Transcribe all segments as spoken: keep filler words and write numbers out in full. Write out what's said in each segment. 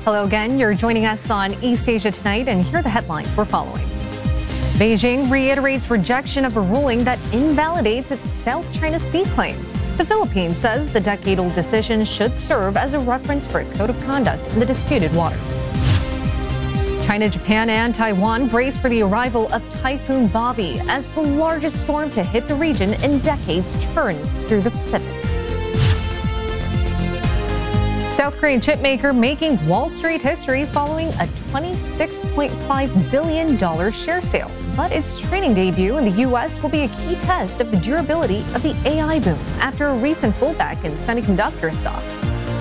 Hello again. You're joining us on East Asia Tonight, and here are the headlines we're following. Beijing reiterates rejection of a ruling that invalidates its South China Sea claim. The Philippines says the decade-old decision should serve as a reference for a code of conduct in the disputed waters. China, Japan, and Taiwan brace for the arrival of Typhoon Bobby as the largest storm to hit the region in decades churns through the Pacific. South Korean chipmaker making Wall Street history following a twenty-six point five billion dollars share sale. But its trading debut in the U S will be a key test of the durability of the A I boom after a recent pullback in semiconductor stocks.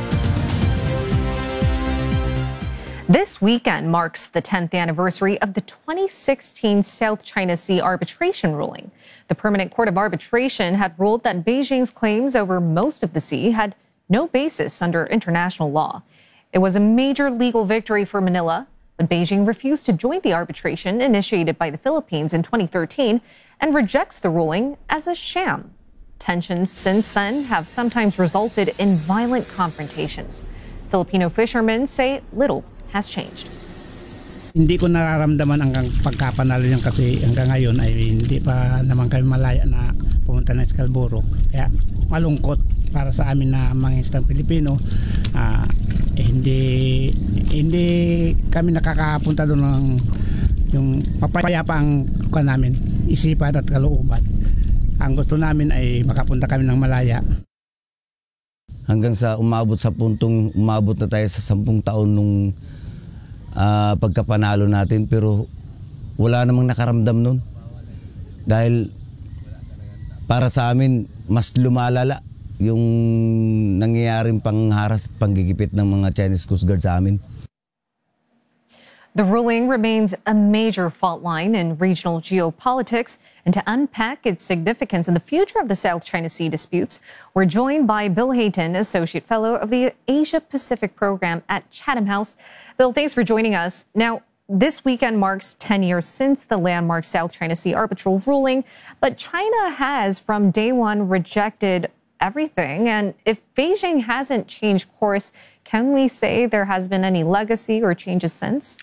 This weekend marks the tenth anniversary of the twenty sixteen South China Sea arbitration ruling. The Permanent Court of Arbitration had ruled that Beijing's claims over most of the sea had no basis under international law. It was a major legal victory for Manila, but Beijing refused to join the arbitration initiated by the Philippines in twenty thirteen and rejects the ruling as a sham. Tensions since then have sometimes resulted in violent confrontations. Filipino fishermen say little has changed. Hindi ko nararamdaman hanggang pagkapanalo niyan kasi hanggang ngayon ay hindi pa naman kami malaya na pumunta ng Scarborough. Kaya malungkot para sa amin na mga isang Pilipino, uh, eh, hindi hindi kami nakakapunta doon ng yung papayapang kuha namin, isipan at kalooban. Ang gusto namin ay makapunta kami ng malaya. Hanggang sa umabot sa puntong umabot na tayo sa sampung taon nung uh, pagkapanalo natin, pero wala namang nakaramdam nun. Dahil para sa amin mas lumalala yung nangyayaring pangharas at panggigipit ng mga Chinese Coast Guard sa amin. The ruling remains a major fault line in regional geopolitics, and to unpack its significance in the future of the South China Sea disputes, we're joined by Bill Hayton, Associate Fellow of the Asia-Pacific Program at Chatham House. Bill, thanks for joining us. Now, this weekend marks ten years since the landmark South China Sea arbitral ruling, but China has from day one rejected everything. And if Beijing hasn't changed course, can we say there has been any legacy or changes since?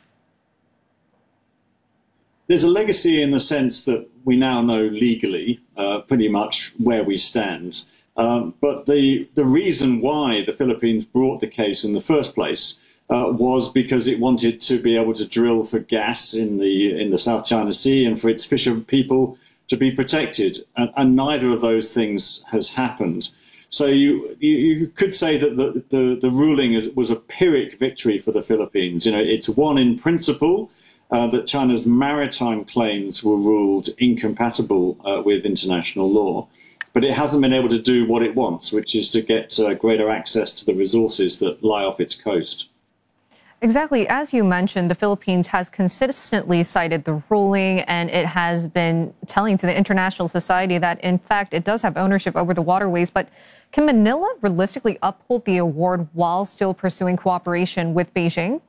There's a legacy in the sense that we now know legally uh, pretty much where we stand. Um, but the, the reason why the Philippines brought the case in the first place uh, was because it wanted to be able to drill for gas in the, in the South China Sea and for its fisher people to be protected. And, and neither of those things has happened. So you, you, you could say that the, the, the ruling is, was a Pyrrhic victory for the Philippines. You know, it's won in principle. Uh, that China's maritime claims were ruled incompatible uh, with international law. But it hasn't been able to do what it wants, which is to get uh, greater access to the resources that lie off its coast. Exactly. As you mentioned, the Philippines has consistently cited the ruling, and it has been telling to the international society that, in fact, it does have ownership over the waterways. But can Manila realistically uphold the award while still pursuing cooperation with Beijing?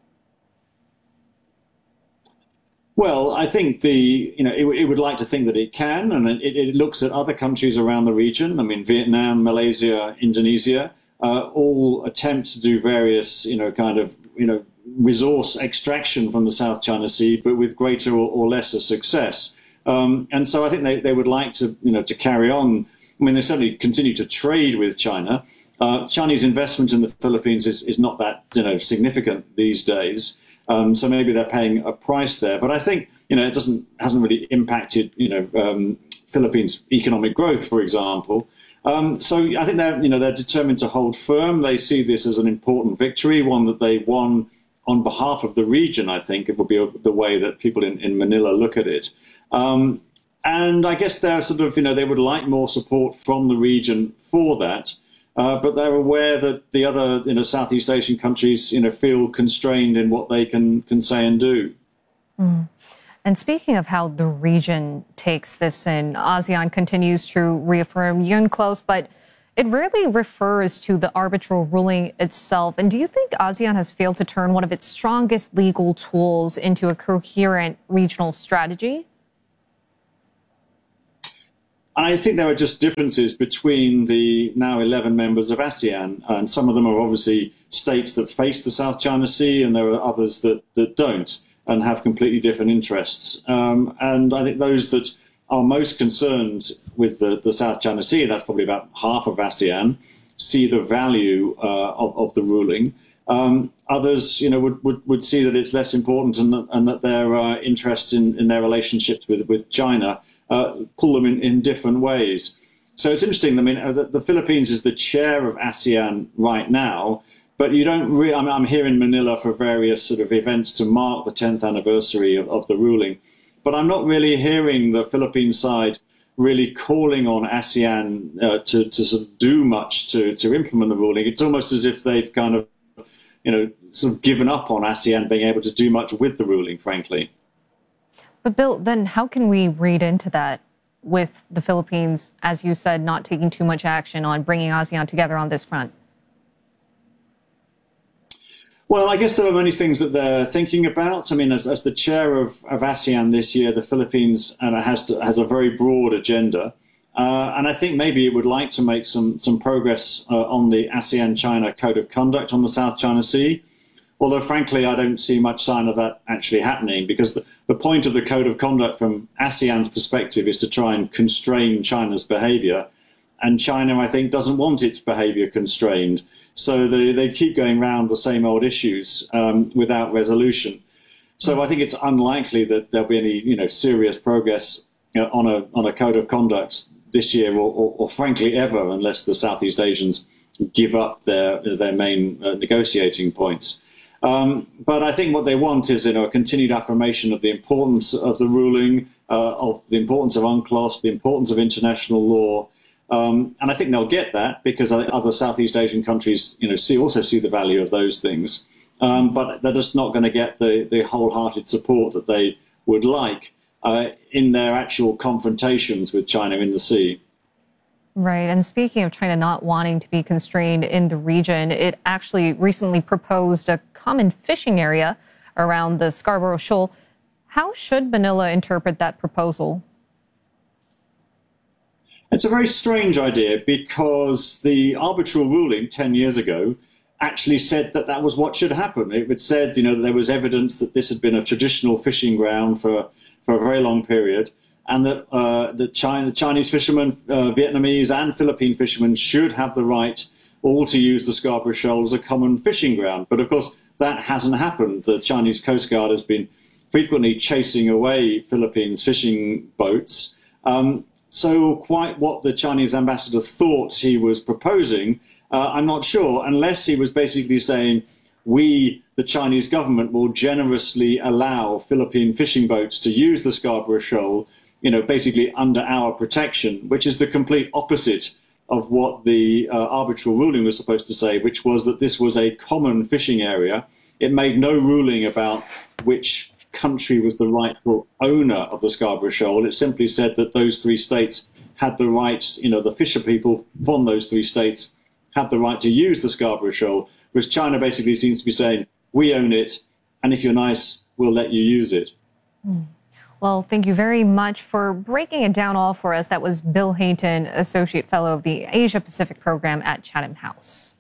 Well, I think the you know it, it would like to think that it can, and it, it looks at other countries around the region. I mean, Vietnam, Malaysia, Indonesia, uh, all attempt to do various you know kind of you know resource extraction from the South China Sea, but with greater or, or lesser success. Um, and so I think they, they would like to you know to carry on. I mean, they certainly continue to trade with China. Uh, Chinese investment in the Philippines is, is not that you know significant these days. Um, so maybe they're paying a price there, but I think you know it doesn't hasn't really impacted you know um, Philippines' economic growth, for example. Um, so I think they're you know they're determined to hold firm. They see this as an important victory, one that they won on behalf of the region. I think it would be the way that people in, in Manila look at it, um, and I guess they're sort of you know they would like more support from the region for that. Uh, but they're aware that the other, you know, Southeast Asian countries, you know, feel constrained in what they can can say and do. Mm. And speaking of how the region takes this in, ASEAN continues to reaffirm UNCLOS, but it rarely refers to the arbitral ruling itself. And do you think ASEAN has failed to turn one of its strongest legal tools into a coherent regional strategy? I think there are just differences between the now eleven members of ASEAN, and some of them are obviously states that face the South China Sea, and there are others that, that don't and have completely different interests. Um, and I think those that are most concerned with the, the South China Sea, that's probably about half of ASEAN, see the value uh, of, of the ruling. Um, others, you know, would, would, would see that it's less important, and, and that their uh, interests in, in their relationships with, with China uh, pull them in, in different ways. So it's interesting. I mean, the, the Philippines is the chair of ASEAN right now, but you don't really, I mean, I'm here in Manila for various sort of events to mark the tenth anniversary of, of the ruling, but I'm not really hearing the Philippine side really calling on ASEAN uh, to, to sort of do much to, to implement the ruling. It's almost as if they've kind of, you know, sort of given up on ASEAN being able to do much with the ruling, frankly. But Bill, then how can we read into that with the Philippines, as you said, not taking too much action on bringing ASEAN together on this front? Well, I guess there are many things that they're thinking about. I mean, as, as the chair of, of ASEAN this year, the Philippines uh, has to, has a very broad agenda. Uh, and I think maybe it would like to make some, some progress uh, on the ASEAN-China Code of Conduct on the South China Sea. Although, frankly, I don't see much sign of that actually happening, because the, the point of the Code of Conduct from ASEAN's perspective is to try and constrain China's behavior. And China, I think, doesn't want its behavior constrained. So they, they keep going round the same old issues um, without resolution. So I think it's unlikely that there'll be any, you know, serious progress, you know, on a on a code of conduct this year, or, or, or frankly ever, unless the Southeast Asians give up their their main uh, negotiating points. Um, but I think what they want is, you know, a continued affirmation of the importance of the ruling, uh, of the importance of UNCLOS, the importance of international law. Um, and I think they'll get that, because other Southeast Asian countries, you know, see also see the value of those things. Um, but they're just not going to get the, the wholehearted support that they would like uh, in their actual confrontations with China in the sea. Right. And speaking of China not wanting to be constrained in the region, it actually recently proposed a common fishing area around the Scarborough Shoal. How should Manila interpret that proposal? It's a very strange idea, because the arbitral ruling ten years ago actually said that that was what should happen. It said, you know, that there was evidence that this had been a traditional fishing ground for, for a very long period, and that uh, the China, Chinese fishermen, uh, Vietnamese and Philippine fishermen should have the right all to use the Scarborough Shoal as a common fishing ground. But of course, that hasn't happened. The Chinese Coast Guard has been frequently chasing away Philippines fishing boats. Um, So quite what the Chinese ambassador thought he was proposing, uh, I'm not sure, unless he was basically saying, we, the Chinese government, will generously allow Philippine fishing boats to use the Scarborough Shoal, you know, basically under our protection, which is the complete opposite of what the uh, arbitral ruling was supposed to say, which was that this was a common fishing area. It made no ruling about which country was the rightful owner of the Scarborough Shoal. It simply said that those three states had the right, you know, the fisher people from those three states had the right to use the Scarborough Shoal, whereas China basically seems to be saying, we own it, and if you're nice, we'll let you use it. Mm. Well, thank you very much for breaking it down all for us. That was Bill Hayton, Associate Fellow of the Asia Pacific Program at Chatham House.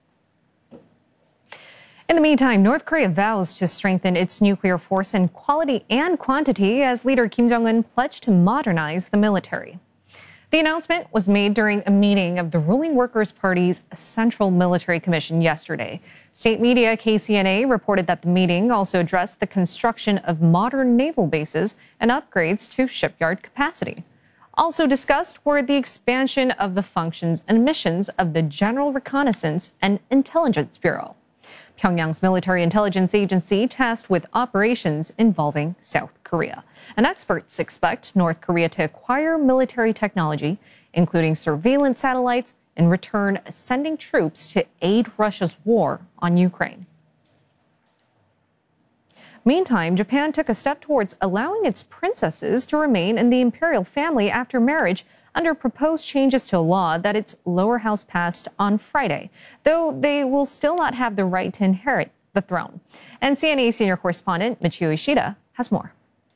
In the meantime, North Korea vows to strengthen its nuclear force in quality and quantity as leader Kim Jong-un pledged to modernize the military. The announcement was made during a meeting of the ruling Workers' Party's Central Military Commission yesterday. State media K C N A reported that the meeting also addressed the construction of modern naval bases and upgrades to shipyard capacity. Also discussed were the expansion of the functions and missions of the General Reconnaissance and Intelligence Bureau, Pyongyang's military intelligence agency tasked with operations involving South Korea. And experts expect North Korea to acquire military technology, including surveillance satellites, in return sending troops to aid Russia's war on Ukraine. Meantime, Japan took a step towards allowing its princesses to remain in the imperial family after marriage under proposed changes to a law that its lower house passed on Friday, though they will still not have the right to inherit the throne. And C N A senior correspondent Michio Ishida has more.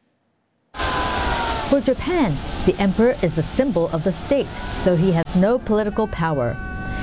For Japan, the emperor is the symbol of the state, though he has no political power.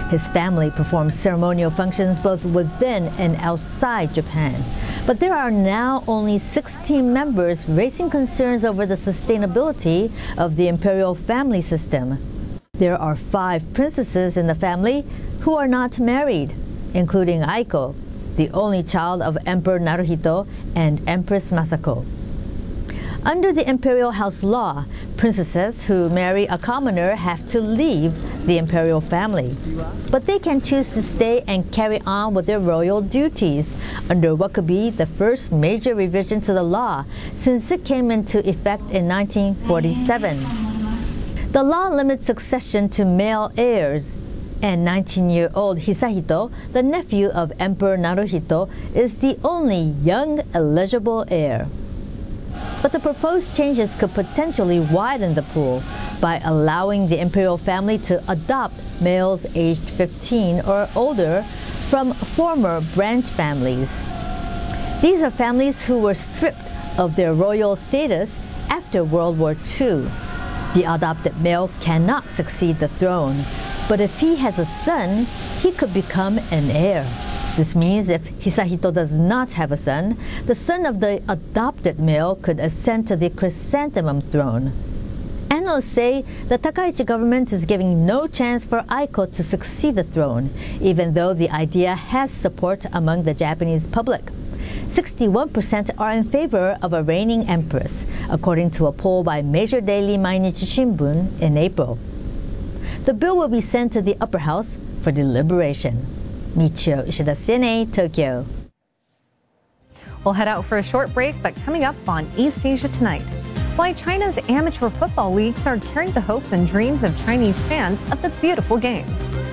His family performs ceremonial functions both within and outside Japan. But there are now only sixteen members raising concerns over the sustainability of the imperial family system. There are five princesses in the family who are not married, including Aiko, the only child of Emperor Naruhito and Empress Masako. Under the imperial house law, princesses who marry a commoner have to leave the imperial family. But they can choose to stay and carry on with their royal duties under what could be the first major revision to the law since it came into effect in nineteen forty-seven. The law limits succession to male heirs, and nineteen-year-old Hisahito, the nephew of Emperor Naruhito, is the only young eligible heir. But the proposed changes could potentially widen the pool by allowing the imperial family to adopt males aged fifteen or older from former branch families. These are families who were stripped of their royal status after World War Two. The adopted male cannot succeed the throne, but if he has a son, he could become an heir. This means if Hisahito does not have a son, the son of the adopted male could ascend to the chrysanthemum throne. Analysts say the Takaichi government is giving no chance for Aiko to succeed the throne, even though the idea has support among the Japanese public. sixty-one percent are in favor of a reigning empress, according to a poll by major daily Mainichi Shimbun in April. The bill will be sent to the upper house for deliberation. Michio Ishida, C N A, Tokyo. We'll head out for a short break, but coming up on East Asia Tonight, why China's amateur football leagues are carrying the hopes and dreams of Chinese fans of the beautiful game.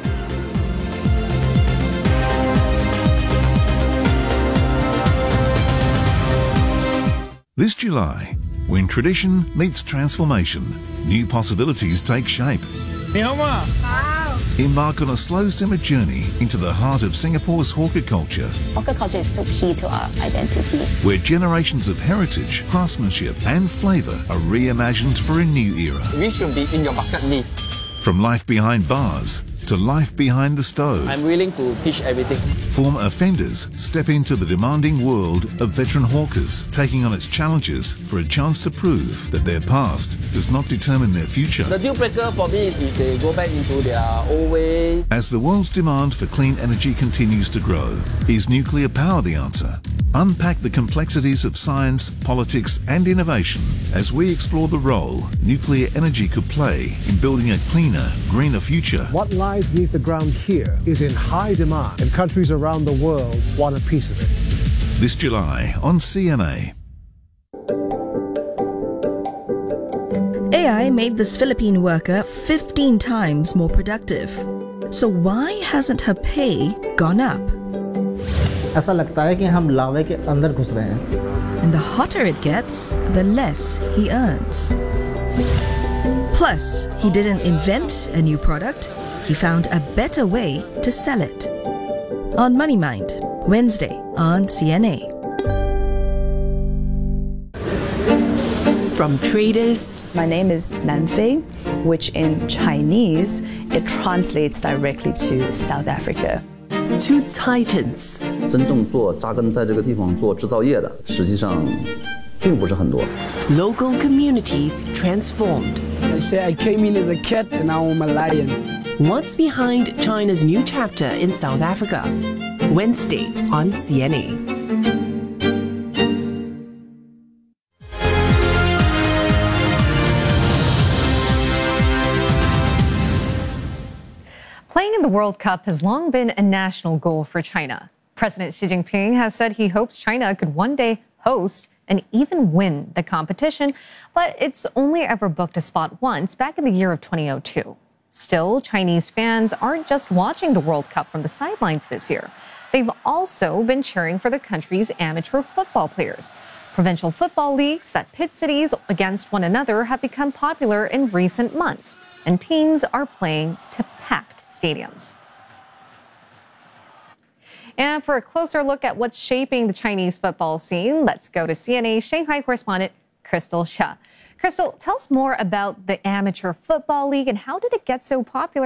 This July, when tradition meets transformation, new possibilities take shape. Embark on a slow simmer journey into the heart of Singapore's hawker culture. Hawker culture is so key to our identity. Where generations of heritage, craftsmanship and flavour are reimagined for a new era. We should be in your bucket list. From life behind bars to life behind the stove. I'm willing to teach everything. Former offenders step into the demanding world of veteran hawkers, taking on its challenges for a chance to prove that their past does not determine their future. The deal breaker for me is if they go back into their old way. As the world's demand for clean energy continues to grow, is nuclear power the answer? Unpack the complexities of science, politics and innovation as we explore the role nuclear energy could play in building a cleaner, greener future. What lies beneath the ground here is in high demand, and countries around the world want a piece of it. This July on C N A. A I made this Philippine worker fifteen times more productive. So why hasn't her pay gone up? ऐसा लगता है कि हम लावे के अंदर घुस रहे हैं. And the hotter it gets, the less he earns. Plus, he didn't invent a new product, he found a better way to sell it. On Money Mind, Wednesday on C N A. From traders, my name is Nanfei, which in Chinese, it translates directly to South Africa. To titans. 真正做扎根在这个地方做制造业的，实际上并不是很多。 Local communities transformed. They say I came in as a cat and now I'm a lion. What's behind China's new chapter in South Africa? Wednesday on C N A. Playing in the World Cup has long been a national goal for China. President Xi Jinping has said he hopes China could one day host and even win the competition, but it's only ever booked a spot once, back in the year of twenty oh two. Still, Chinese fans aren't just watching the World Cup from the sidelines this year. They've also been cheering for the country's amateur football players. Provincial football leagues that pit cities against one another have become popular in recent months, and teams are playing to packed stadiums. And for a closer look at what's shaping the Chinese football scene, let's go to C N A Shanghai correspondent Crystal Xia. Crystal, tell us more about the Amateur Football League and how did it get so popular